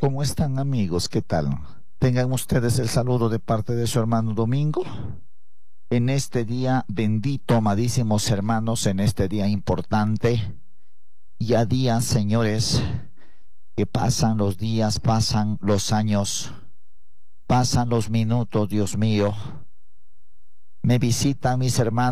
¿Cómo están, amigos? ¿Qué tal? Tengan ustedes el saludo de parte de su hermano Domingo. En este día bendito, amadísimos hermanos, en este día importante, ya días, señores, que pasan los días, pasan los años, pasan los minutos, Dios mío. Me visitan mis hermanos.